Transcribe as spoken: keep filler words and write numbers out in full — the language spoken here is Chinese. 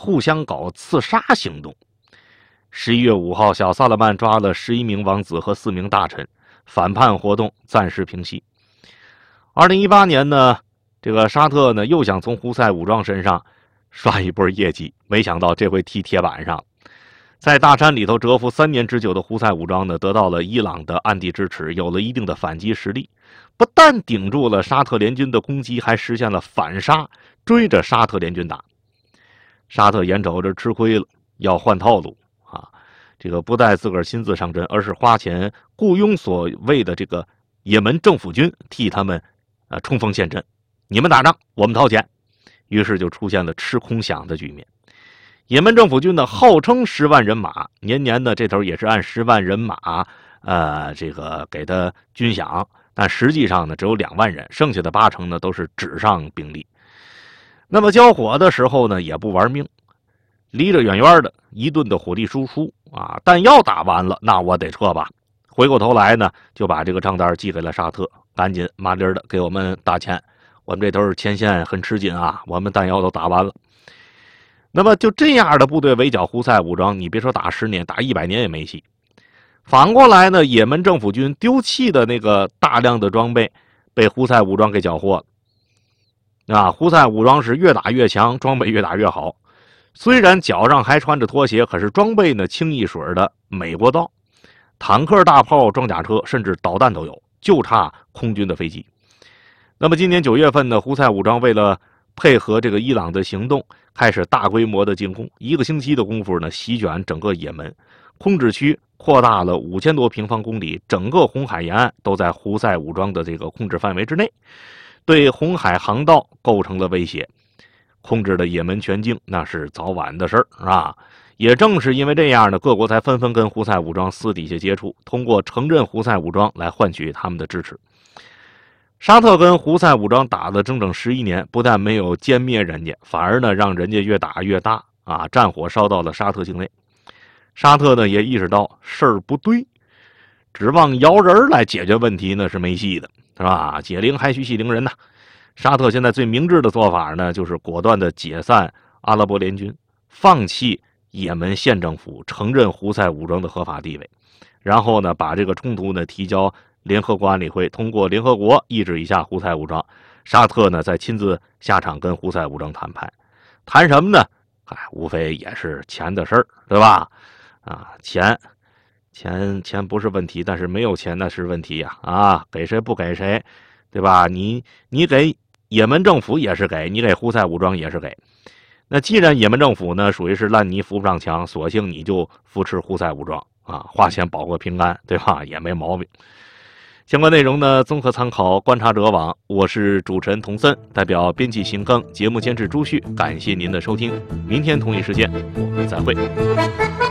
互相搞刺杀行动。十一月五号，小萨勒曼抓了十一名王子和四名大臣，反叛活动暂时平息。二零一八年呢，这个沙特呢又想从胡塞武装身上刷一波业绩，没想到这回踢铁板上。在大山里头蛰伏三年之久的胡塞武装呢，得到了伊朗的暗地支持，有了一定的反击实力，不但顶住了沙特联军的攻击，还实现了反杀，追着沙特联军打。沙特眼瞅着吃亏了，要换套路啊！这个不带自个儿亲自上阵，而是花钱雇佣所谓的这个也门政府军替他们啊冲锋陷阵，你们打仗，我们掏钱。于是就出现了吃空饷的局面。也门政府军呢，号称十万人马，年年呢这头也是按十万人马，呃，这个给他军饷，但实际上呢只有两万人，剩下的八成呢都是纸上兵力。那么交火的时候呢，也不玩命，离着远远的，一顿的火力输出啊，弹药打完了，那我得撤吧。回过头来呢，就把这个账单寄给了沙特，赶紧麻利的给我们打钱，我们这头前线很吃紧啊，我们弹药都打完了。那么就这样的部队围剿胡塞武装，你别说打十年，打一百年也没戏。反过来呢，也门政府军丢弃的那个大量的装备，被胡塞武装给缴获了。啊，胡塞武装是越打越强，装备越打越好。虽然脚上还穿着拖鞋，可是装备呢清一水的美国造，坦克、大炮、装甲车，甚至导弹都有，就差空军的飞机。那么今年九月份呢，胡塞武装为了配合这个伊朗的行动，开始大规模的进攻，一个星期的功夫呢，席卷整个也门，控制区扩大了五千多平方公里，整个红海沿岸都在胡塞武装的这个控制范围之内，对红海航道构成了威胁，控制了也门全境，那是早晚的事儿啊。也正是因为这样呢，各国才纷纷跟胡塞武装私底下接触，通过承认胡塞武装来换取他们的支持。沙特跟胡塞武装打了整整十一年，不但没有歼灭人家，反而呢让人家越打越大啊！战火烧到了沙特境内。沙特呢也意识到事儿不对，指望摇人来解决问题呢是没戏的，是吧？解铃还须系铃人呐。沙特现在最明智的做法呢，就是果断的解散阿拉伯联军，放弃也门县政府，承认胡塞武装的合法地位，然后呢把这个冲突呢提交联合国安理会，通过联合国抑制一下胡塞武装。沙特呢再亲自下场跟胡塞武装谈判，谈什么呢？哎，无非也是钱的事儿，对吧？啊，钱，钱，钱不是问题，但是没有钱那是问题呀！啊，给谁不给谁，对吧？你你给也门政府也是给，你给胡塞武装也是给。那既然也门政府呢属于是烂泥扶不上墙，索性你就扶持胡塞武装啊，花钱保个平安，对吧？也没毛病。相关内容呢，综合参考观察者网。我是主持人童森，代表编辑邢庚，节目监制朱旭，感谢您的收听。明天同一时间我们再会。